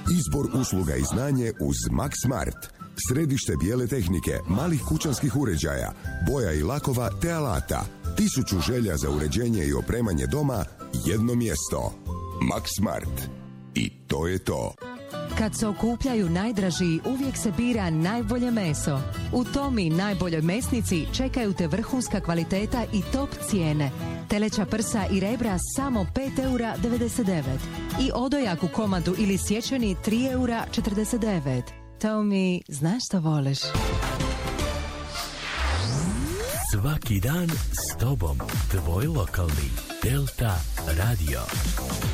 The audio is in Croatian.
Izbor usluga i znanje uz Max Smart. Središte bijele tehnike, malih kućanskih uređaja, boja i lakova te alata. 1000 želja za uređenje i opremanje doma, jedno mjesto. Max Smart. I to je to. Kad se okupljaju najdraži, uvijek se bira najbolje meso. U Tomi najboljoj mesnici čekaju te vrhunska kvaliteta i top cijene. Teleća prsa i rebra samo 5,99 € i odojak u komadu ili sječeni 3,49 €. Tomi, znaš što voliš? Svaki dan s tobom, tvoj lokalni Delta Radio.